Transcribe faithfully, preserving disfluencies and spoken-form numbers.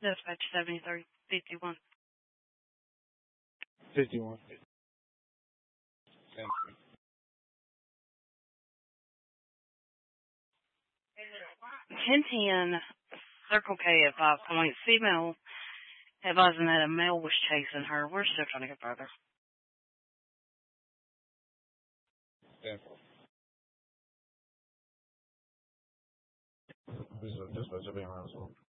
Dispatch seventy-three fifty-one. fifty-one. ten ten Circle K at five point. Female advising that a male was chasing her. We're still trying to get further. Stanford. Dispatch, being around.